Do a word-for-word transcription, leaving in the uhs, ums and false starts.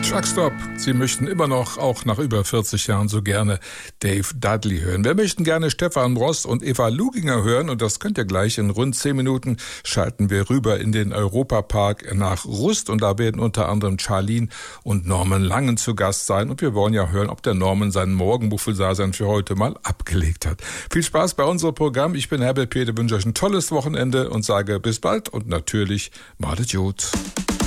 Truckstop. Sie möchten immer noch, auch nach über vierzig Jahren, so gerne Dave Dudley hören. Wir möchten gerne Stefan Ross und Eva Luginger hören und das könnt ihr gleich in rund zehn Minuten. Schalten wir rüber in den Europapark nach Rust und da werden unter anderem Charlene und Norman Langen zu Gast sein und wir wollen ja hören, ob der Norman seinen Morgenmuffelseisein für heute mal abgelegt hat. Viel Spaß bei unserem Programm. Ich bin Herbert Peter, wünsche euch ein tolles Wochenende und sage bis bald und natürlich madet gut.